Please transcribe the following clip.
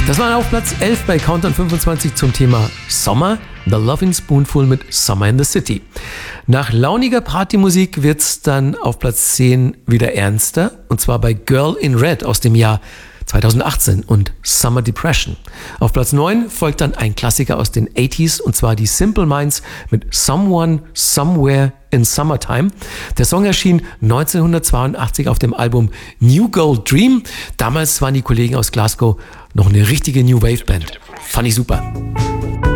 Das war auf Platz 11 bei Countdown 25 zum Thema Sommer. The Lovin' Spoonful mit Summer in the City. Nach launiger Partymusik wird's dann auf Platz 10 wieder ernster. Und zwar bei Girl in Red aus dem Jahr 2018 und Summer Depression. Auf Platz 9 folgt dann ein Klassiker aus den 80s, und zwar die Simple Minds mit Someone, Somewhere in Summertime. Der Song erschien 1982 auf dem Album New Gold Dream. Damals waren die Kollegen aus Glasgow noch eine richtige New Wave Band. Fand ich super.